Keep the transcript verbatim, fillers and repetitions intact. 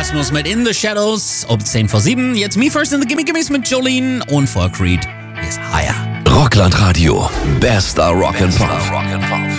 Erasmus mit In the Shadows um zehn vor sieben. Jetzt Me First in the Gimme Gimmes mit Jolene und vor Creed. Hier ist Higher. Rockland Radio. Bester Rock and Pop.